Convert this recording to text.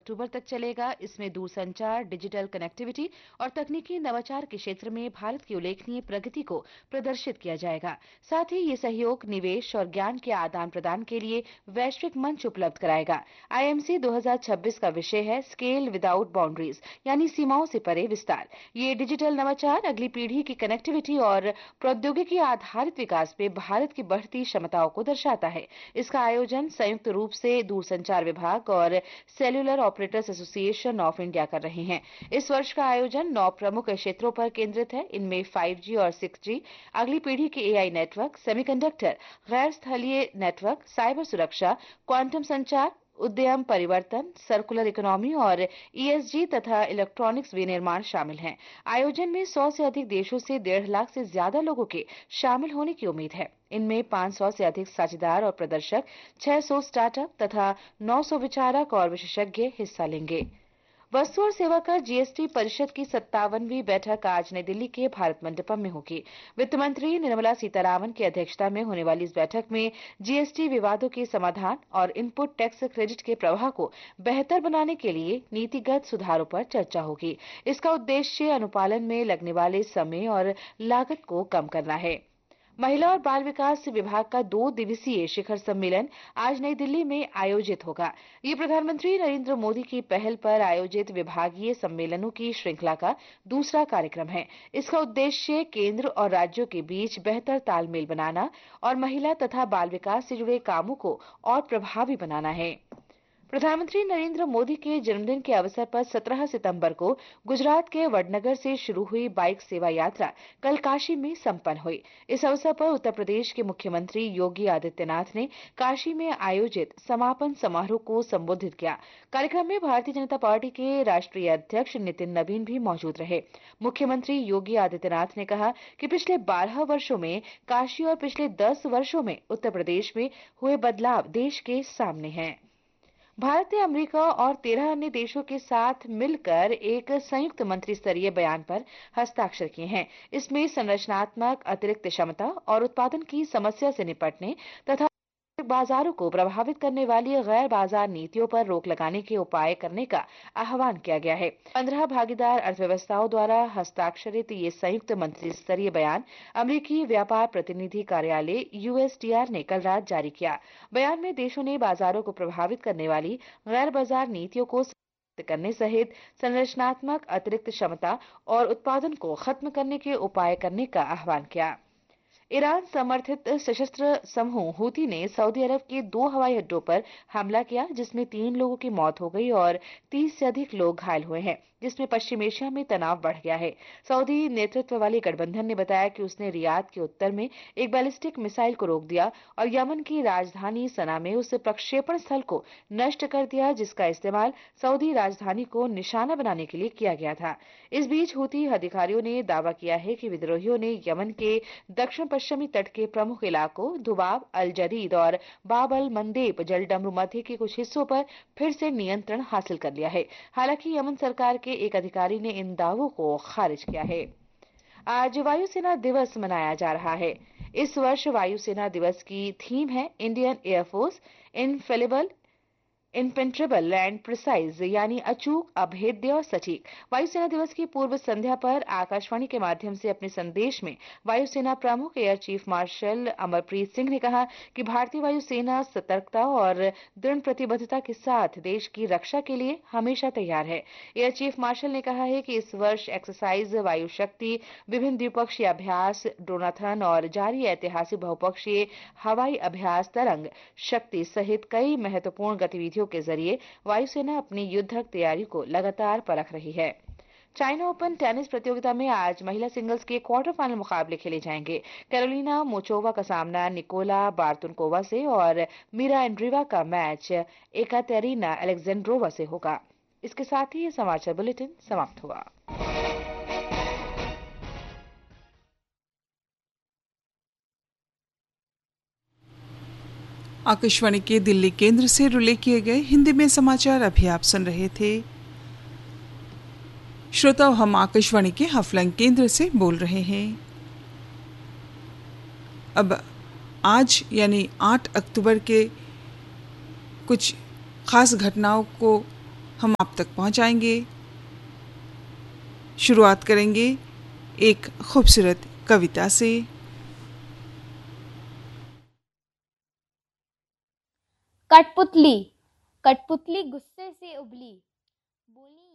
अक्टूबर तक चलेगा। इसमें दूरसंचार, डिजिटल कनेक्टिविटी और तकनीकी नवाचार के क्षेत्र में भारत की उल्लेखनीय प्रगति को प्रदर्शित किया जाएगा। साथ ही ये सहयोग निवेश और ज्ञान के आदान प्रदान के लिए वैश्विक मंच उपलब्ध कराएगा। आईएमसी 2026 का विषय है स्केल विदाउट बाउंड्रीज, यानी सीमाओं से परे विस्तार। ये डिजिटल नवाचार, अगली पीढ़ी की कनेक्टिविटी और प्रौद्योगिकी आधारित विकास पे भारत की बढ़ती क्षमताओं को दर्शाता है। इसका आयोजन संयुक्त रूप से दूरसंचार विभाग और cellular operators association of India कर रहे हैं। इस वर्ष का आयोजन 9 प्रमुख क्षेत्रों पर केंद्रित है। इनमें 5G और 6G, अगली पीढ़ी के AI नेटवर्क, सेमीकंडक्टर, गैर स्थलीय नेटवर्क, साइबर सुरक्षा, क्वांटम संचार, उद्यम परिवर्तन, सर्कुलर इकोनॉमी और ESG तथा इलेक्ट्रॉनिक्स विनिर्माण शामिल हैं। आयोजन में 100 से अधिक देशों से 1.5 लाख से ज्यादा लोगों के शामिल होने की उम्मीद है। इनमें 500 से अधिक साझेदार और प्रदर्शक, 600 स्टार्टअप तथा 900 विचारक और विशेषज्ञ हिस्सा लेंगे। वस्तु और सेवा कर जीएसटी परिषद की 57वीं बैठक आज नई दिल्ली के भारत मंडपम में होगी। वित्त मंत्री निर्मला सीतारामन की अध्यक्षता में होने वाली इस बैठक में जीएसटी विवादों के समाधान और इनपुट टैक्स क्रेडिट के प्रवाह को बेहतर बनाने के लिए नीतिगत सुधारों पर चर्चा होगी। इसका उद्देश्य अनुपालन में लगने वाले समय और लागत को कम करना है। महिला और बाल विकास विभाग का 2 दिवसीय शिखर सम्मेलन आज नई दिल्ली में आयोजित होगा। ये प्रधानमंत्री नरेंद्र मोदी की पहल पर आयोजित विभागीय सम्मेलनों की श्रृंखला का दूसरा कार्यक्रम है। इसका उद्देश्य केंद्र और राज्यों के बीच बेहतर तालमेल बनाना और महिला तथा बाल विकास से जुड़े कामों को और प्रभावी बनाना है। प्रधानमंत्री नरेंद्र मोदी के जन्मदिन के अवसर पर 17 सितंबर को गुजरात के वडनगर से शुरू हुई बाइक सेवा यात्रा कल काशी में संपन्न हुई। इस अवसर पर उत्तर प्रदेश के मुख्यमंत्री योगी आदित्यनाथ ने काशी में आयोजित समापन समारोह को संबोधित किया। कार्यक्रम में भारतीय जनता पार्टी के राष्ट्रीय अध्यक्ष नितिन नवीन भी मौजूद रहे। मुख्यमंत्री योगी आदित्यनाथ ने कहा कि पिछले 12 वर्षों में काशी और पिछले 10 वर्षों में उत्तर प्रदेश में हुए बदलाव देश के सामने हैं। भारत ने अमेरिका और 13 अन्य देशों के साथ मिलकर एक संयुक्त मंत्री स्तरीय बयान पर हस्ताक्षर किए हैं। इसमें संरचनात्मक अतिरिक्त क्षमता और उत्पादन की समस्या से निपटने तथा बाजारों को प्रभावित करने वाली गैर बाजार नीतियों पर रोक लगाने के उपाय करने का आह्वान किया गया है। 15 भागीदार अर्थव्यवस्थाओं द्वारा हस्ताक्षरित ये संयुक्त मंत्री स्तरीय बयान अमेरिकी व्यापार प्रतिनिधि कार्यालय USTR ने कल रात जारी किया। बयान में देशों ने बाजारों को प्रभावित करने वाली गैर बाजार नीतियों को करने सहित संरचनात्मक अतिरिक्त क्षमता और उत्पादन को खत्म करने के उपाय करने का आह्वान किया। ईरान समर्थित सशस्त्र समूह हूती ने सऊदी अरब के 2 हवाई अड्डों पर हमला किया, जिसमें 3 लोगों की मौत हो गई और 30 से अधिक लोग घायल हुए हैं, जिसमें पश्चिम एशिया में तनाव बढ़ गया है। सऊदी नेतृत्व वाले गठबंधन ने बताया कि उसने रियाद के उत्तर में एक बैलिस्टिक मिसाइल को रोक दिया और यमन की राजधानी सना में उस प्रक्षेपण स्थल को नष्ट कर दिया जिसका इस्तेमाल सऊदी राजधानी को निशाना बनाने के लिए किया गया था। इस बीच हूती अधिकारियों ने दावा किया है कि विद्रोहियों ने यमन के दक्षिण पश्चिमी तट के प्रमुख इलाकों दुबाब, अल जदीद और बाब अल मंदेब जलडमरू मध्य के कुछ हिस्सों पर फिर से नियंत्रण हासिल कर लिया है। हालांकि यमन सरकार के एक अधिकारी ने इन दावों को खारिज किया है। आज वायुसेना दिवस मनाया जा रहा है। इस वर्ष वायुसेना दिवस की थीम है Indian air force infallible, इनपेंट्रेबल and precise, यानी अचूक, अभेद्य और सटीक। वायुसेना दिवस की पूर्व संध्या पर आकाशवाणी के माध्यम से अपने संदेश में वायुसेना प्रमुख air chief marshal Amarpreet Singh ने कहा कि भारतीय वायुसेना सतर्कता और दृढ़ प्रतिबद्धता के साथ देश की रक्षा के लिए हमेशा तैयार है। एयर चीफ मार्शल ने कहा है कि इस वर्ष एक्सरसाइज वायु शक्ति, विभिन्न द्विपक्षीय अभ्यास, ड्रोनाथन और जारी ऐतिहासिक बहुपक्षीय हवाई अभ्यास तरंग शक्ति सहित कई महत्वपूर्ण गतिविधियों के जरिए वायुसेना अपनी युद्धक तैयारी को लगातार परख रही है। चाइना ओपन टेनिस प्रतियोगिता में आज महिला सिंगल्स के क्वार्टर फाइनल मुकाबले खेले जाएंगे। कैरोलिना मोचोवा का सामना निकोला बार्तुनकोवा से और मीरा एंड्रीवा का मैच एकातेरिना अलेक्जेंड्रोवा से होगा। इसके साथ ही ये समाचार बुलेटिन समाप्त हुआ। आकाशवाणी के दिल्ली केंद्र से रिले किए गए हिंदी में समाचार अभी आप सुन रहे थे। श्रोताओं, हम आकाशवाणी के हफलंग केंद्र से बोल रहे हैं। अब आज यानी 8 अक्टूबर के कुछ खास घटनाओं को हम आप तक पहुंचाएंगे। शुरुआत करेंगे एक खूबसूरत कविता से। कठपुतली। कठपुतली गुस्से से उबली, बोली